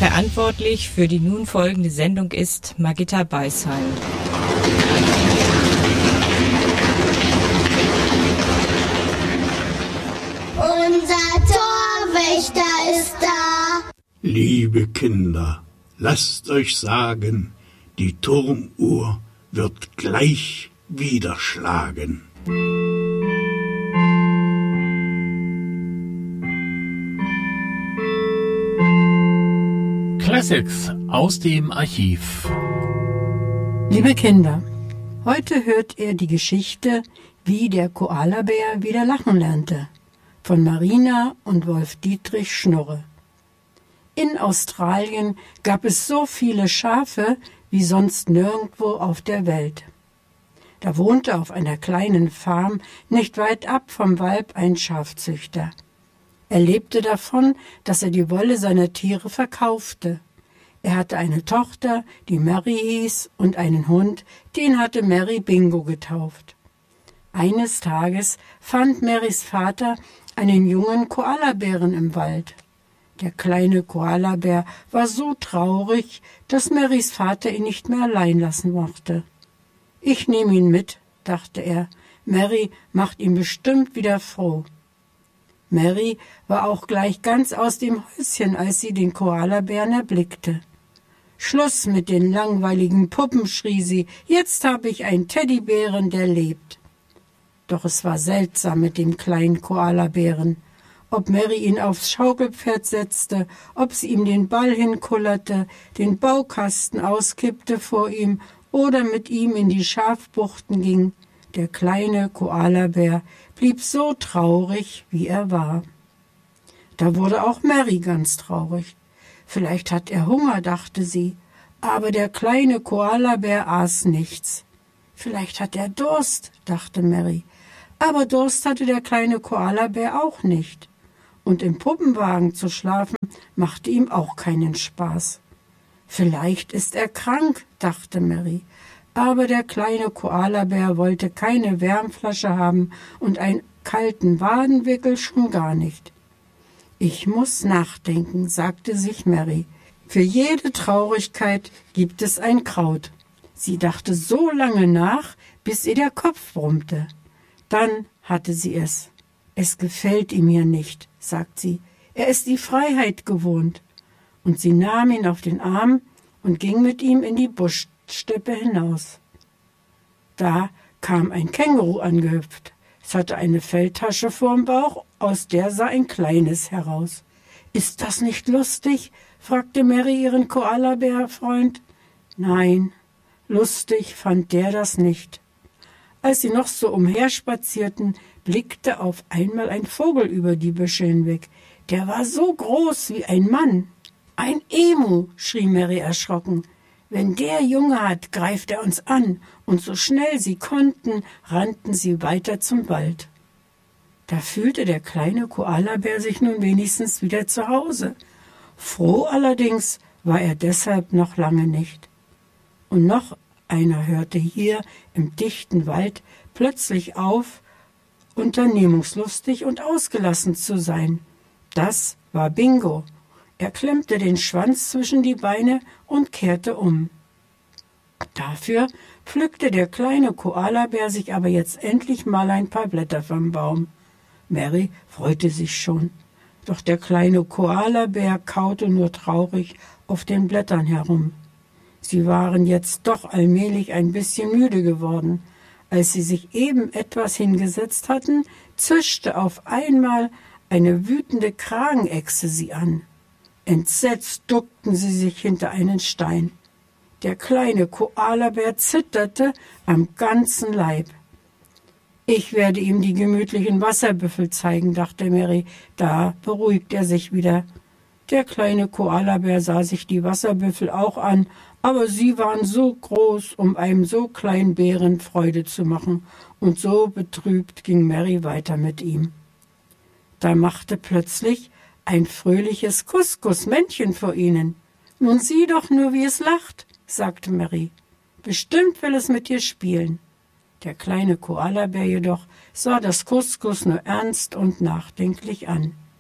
Verantwortlich für die nun folgende Sendung ist Margitta Beisheim. Unser Torwächter ist da. Liebe Kinder, lasst euch sagen, die Turmuhr wird gleich wieder schlagen. Classics aus dem Archiv. Liebe Kinder, heute hört ihr die Geschichte, wie der Koalabär wieder lachen lernte, von Marina und Wolf-Dietrich Schnurre. In Australien gab es so viele Schafe wie sonst nirgendwo auf der Welt. Da wohnte auf einer kleinen Farm nicht weit ab vom Walp ein Schafzüchter. Er lebte davon, dass er die Wolle seiner Tiere verkaufte. Er hatte eine Tochter, die Mary hieß, und einen Hund, den hatte Mary Bingo getauft. Eines Tages fand Marys Vater einen jungen Koalabären im Wald. Der kleine Koalabär war so traurig, dass Marys Vater ihn nicht mehr allein lassen mochte. »Ich nehme ihn mit«, dachte er. »Mary macht ihn bestimmt wieder froh.« Mary war auch gleich ganz aus dem Häuschen, als sie den Koalabären erblickte. »Schluss mit den langweiligen Puppen«, schrie sie, »jetzt habe ich einen Teddybären, der lebt.« Doch es war seltsam mit dem kleinen Koalabären. Ob Mary ihn aufs Schaukelpferd setzte, ob sie ihm den Ball hinkullerte, den Baukasten auskippte vor ihm oder mit ihm in die Schafbuchten ging, der kleine Koalabär blieb so traurig, wie er war. Da wurde auch Mary ganz traurig. Vielleicht hat er Hunger, dachte sie, aber der kleine Koalabär aß nichts. Vielleicht hat er Durst, dachte Mary, aber Durst hatte der kleine Koalabär auch nicht. Und im Puppenwagen zu schlafen, machte ihm auch keinen Spaß. Vielleicht ist er krank, dachte Mary, aber der kleine Koalabär wollte keine Wärmflasche haben und einen kalten Wadenwickel schon gar nicht. »Ich muss nachdenken«, sagte sich Mary. »Für jede Traurigkeit gibt es ein Kraut.« Sie dachte so lange nach, bis ihr der Kopf brummte. Dann hatte sie es. »Es gefällt ihm hier nicht«, sagt sie. »Er ist die Freiheit gewohnt.« Und sie nahm ihn auf den Arm und ging mit ihm in die Buschsteppe hinaus. Da kam ein Känguru angehüpft. Es hatte eine Felltasche vorm Bauch, aus der sah ein kleines heraus. »Ist das nicht lustig?« fragte Mary ihren Koalabär-Freund. Nein, lustig fand der das nicht. Als sie noch so umherspazierten, blickte auf einmal ein Vogel über die Büsche hinweg. Der war so groß wie ein Mann. »Ein Emu«, schrie Mary erschrocken. »Wenn der Junge hat, greift er uns an.« Und so schnell sie konnten, rannten sie weiter zum Wald. Da fühlte der kleine Koalabär sich nun wenigstens wieder zu Hause. Froh allerdings war er deshalb noch lange nicht. Und noch einer hörte hier im dichten Wald plötzlich auf, unternehmungslustig und ausgelassen zu sein. Das war Bingo. Er klemmte den Schwanz zwischen die Beine und kehrte um. Dafür pflückte der kleine Koalabär sich aber jetzt endlich mal ein paar Blätter vom Baum. Mary freute sich schon. Doch der kleine Koalabär kaute nur traurig auf den Blättern herum. Sie waren jetzt doch allmählich ein bisschen müde geworden. Als sie sich eben etwas hingesetzt hatten, zischte auf einmal eine wütende Kragenechse sie an. Entsetzt duckten sie sich hinter einen Stein. Der kleine Koalabär zitterte am ganzen Leib. »Ich werde ihm die gemütlichen Wasserbüffel zeigen«, dachte Mary. Da beruhigt er sich wieder. Der kleine Koalabär sah sich die Wasserbüffel auch an, aber sie waren so groß, um einem so kleinen Bären Freude zu machen, und so betrübt ging Mary weiter mit ihm. Da machte plötzlich ein fröhliches Kuskus-Männchen vor ihnen. »Nun sieh doch nur, wie es lacht«, sagte Mary. »Bestimmt will es mit dir spielen.« Der kleine Koalabär jedoch sah das Kuskus nur ernst und nachdenklich an.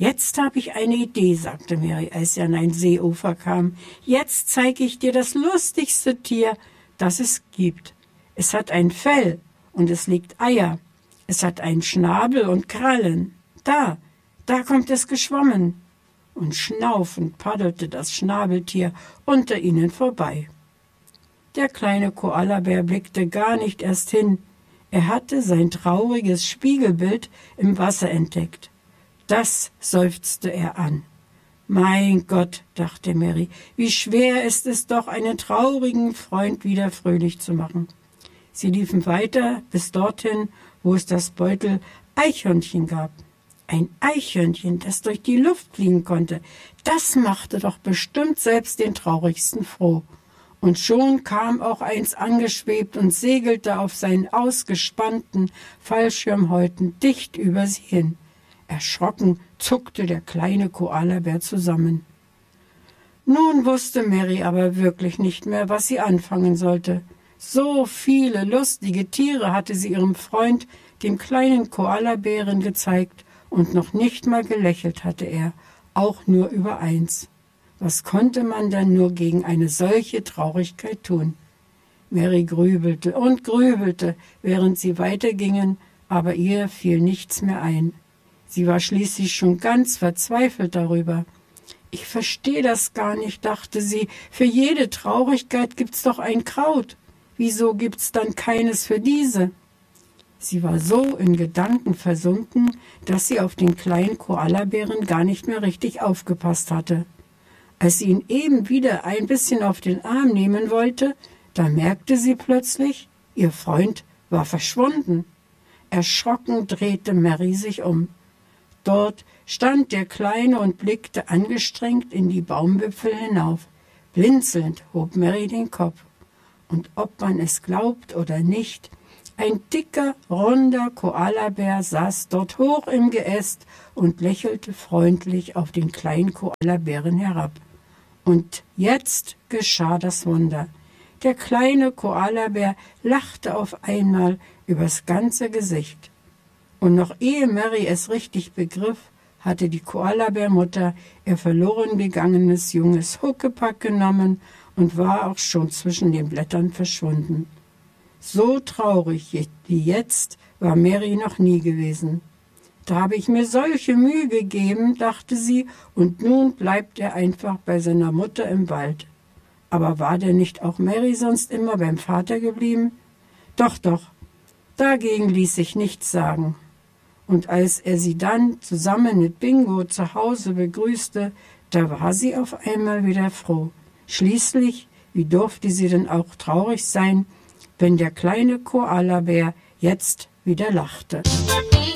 »Jetzt habe ich eine Idee«, sagte Mary, als sie an ein Seeufer kam. »Jetzt zeige ich dir das lustigste Tier, das es gibt. Es hat ein Fell und es legt Eier. Es hat einen Schnabel und Krallen. Da kommt es geschwommen.« Und schnaufend paddelte das Schnabeltier unter ihnen vorbei. Der kleine Koalabär blickte gar nicht erst hin. Er hatte sein trauriges Spiegelbild im Wasser entdeckt. Das seufzte er an. »Mein Gott«, dachte Mary, »wie schwer ist es doch, einen traurigen Freund wieder fröhlich zu machen.« Sie liefen weiter bis dorthin, wo es das Beutel Eichhörnchen gab. Ein Eichhörnchen, das durch die Luft fliegen konnte, das machte doch bestimmt selbst den Traurigsten froh. Und schon kam auch eins angeschwebt und segelte auf seinen ausgespannten Fallschirmhäuten dicht über sie hin. Erschrocken zuckte der kleine Koalabär zusammen. Nun wusste Mary aber wirklich nicht mehr, was sie anfangen sollte. So viele lustige Tiere hatte sie ihrem Freund, dem kleinen Koalabären, gezeigt, und noch nicht mal gelächelt hatte er, auch nur über eins. Was konnte man denn nur gegen eine solche Traurigkeit tun? Mary grübelte und grübelte, während sie weitergingen, aber ihr fiel nichts mehr ein. Sie war schließlich schon ganz verzweifelt darüber. »Ich verstehe das gar nicht«, dachte sie. »Für jede Traurigkeit gibt's doch ein Kraut. Wieso gibt's dann keines für diese?« Sie war so in Gedanken versunken, dass sie auf den kleinen Koalabären gar nicht mehr richtig aufgepasst hatte. Als sie ihn eben wieder ein bisschen auf den Arm nehmen wollte, da merkte sie plötzlich, ihr Freund war verschwunden. Erschrocken drehte Mary sich um. Dort stand der Kleine und blickte angestrengt in die Baumwipfel hinauf. Blinzelnd hob Mary den Kopf. Und ob man es glaubt oder nicht, ein dicker, runder Koalabär saß dort hoch im Geäst und lächelte freundlich auf den kleinen Koalabären herab. Und jetzt geschah das Wunder. Der kleine Koalabär lachte auf einmal übers ganze Gesicht. Und noch ehe Mary es richtig begriff, hatte die Koalabärmutter ihr verloren gegangenes junges Huckepack genommen und war auch schon zwischen den Blättern verschwunden. So traurig wie jetzt war Mary noch nie gewesen. Da habe ich mir solche Mühe gegeben, dachte sie, und nun bleibt er einfach bei seiner Mutter im Wald. Aber war denn nicht auch Mary sonst immer beim Vater geblieben? Doch, dagegen ließ sich nichts sagen. Und als er sie dann zusammen mit Bingo zu Hause begrüßte, da war sie auf einmal wieder froh. Schließlich, wie durfte sie denn auch traurig sein, wenn der kleine Koalabär jetzt wieder lachte?